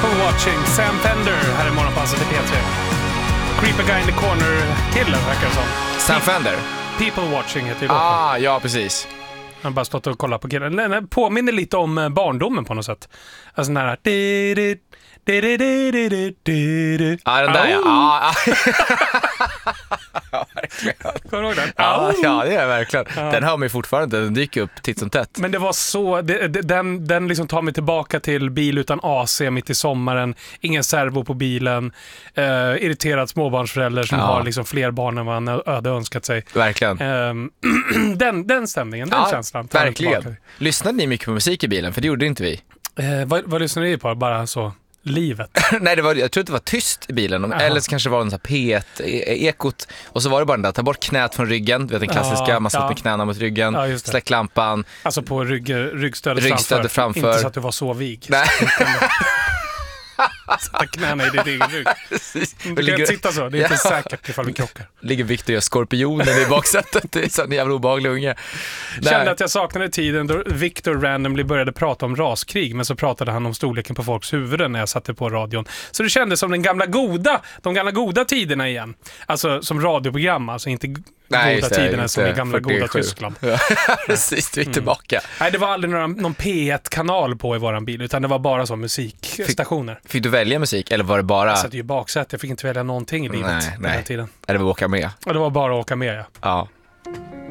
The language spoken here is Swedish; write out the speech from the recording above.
People Watching, Sam Fender här i Morgonpasset i P3. Creep a Guy in the Corner-killen verkar det som. Sam Fender? People Watching heter ju låten. Ja precis. Han har bara stått och kollat på killen. Den påminner lite om barndomen på något sätt. Alltså den här... Ja, den där ja, verkligen. Kommer du ihåg den? Ja, det är verkligen. Den hör mig fortfarande, den dyker upp titt som tätt. Men det var så, den liksom tar mig tillbaka till bil utan AC mitt i sommaren, ingen servo på bilen, irriterad småbarnsförälder som har liksom fler barn än vad han hade önskat sig. Verkligen. Den stämningen, den känslan. Verkligen. Lyssnade ni mycket på musik i bilen? För det gjorde inte vi. Vad lyssnade ni på? Bara så... livet. Nej, jag tror att det var tyst i bilen. Eller så kanske det var en sån här P1-ekot. Och så var det bara den där, ta bort knät från ryggen. Du vet den klassiska, man satt med knäna mot ryggen. Släck lampan. Alltså på ryggstödet framför. Inte så att du var så vig. Nej. Sätta knäna i ditt egen rygg. Du kan inte sitta så, det är inte säkert ifall vi krockar. Ligger Victor och gör skorpionen i baksätet. Det är så en jävla obehaglig unge. Kände att jag saknade tiden då Victor randomly började prata om raskrig, men så pratade han om storleken på folks huvuden när jag satte på radion. Så det kändes som de gamla goda tiderna igen. Alltså som radioprogram, alltså inte goda tiderna som i gamla 47. Goda Tyskland. Precis, vi är tillbaka. Nej, det var aldrig någon P1-kanal på i våran bil, utan det var bara så musikstationer. Fick du välja musik eller var det bara... Jag satt ju i baksätet, jag fick inte välja någonting i livet den tiden. Nej, det var åka med. Ja, det var bara att åka med, Ja.